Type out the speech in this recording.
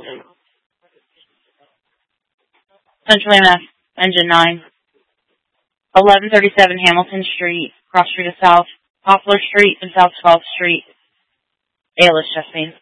Central EMS, Engine 9. 1137 Hamilton Street, Cross Street of South, Poplar Street and South 12th Street. ALS chest pain.